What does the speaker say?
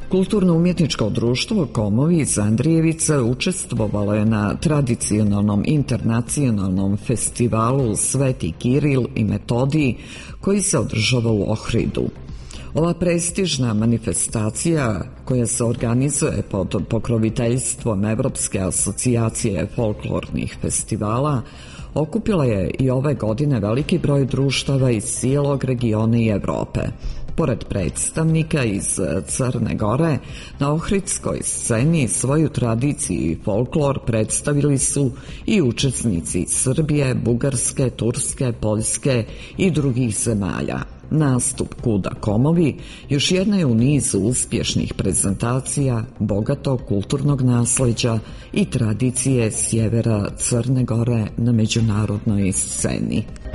Kulturno-umjetničko društvo Komovi iz Andrijevice učestvovalo je na tradicionalnom internacionalnom festivalu Sveti Kiril i Metodij koji se održava u Ohridu. Ova prestižna manifestacija, koja se organizuje pod pokroviteljstvom Evropske asocijacije folklornih festivala, okupila je i ove godine veliki broj društava iz cijelog regiona i Evrope. Pored predstavnika iz Crne Gore, na ohridskoj sceni svoju tradiciju i folklor predstavili su i učesnici iz Srbije, Bugarske, Turske, Poljske i drugih zemalja. Nastup Kuda Komovi još jedna je u nizu uspješnih prezentacija bogatog kulturnog nasleđa i tradicije sjevera Crne Gore na međunarodnoj sceni.